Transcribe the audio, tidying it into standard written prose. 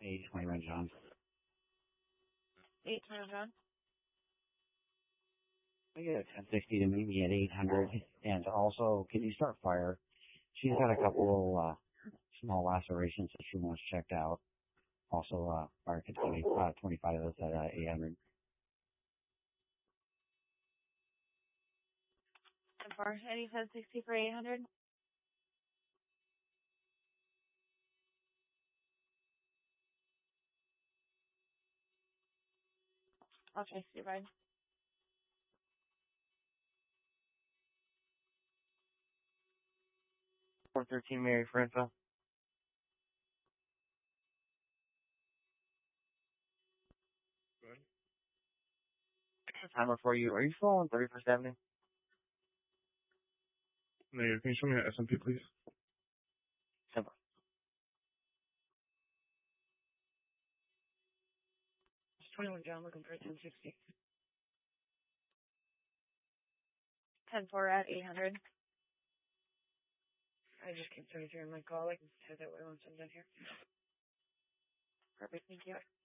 821 John. 821 John. I get a 1060 to meet me at 800. And also, can you start fire? She's got a couple small lacerations that she wants checked out. Also, fire to 25 of those at 800. 10-4. Any 1060 for 800? I'll try to ride. 413 Mary for info. Good. Timer for you. Are you still on 31st Avenue? Negative. Can you show me that SMP, please? Simple. It's 21 John looking for 1060. 10-4 at 800. I just came through my call. I can tell that we want something here. Perfect. Thank you.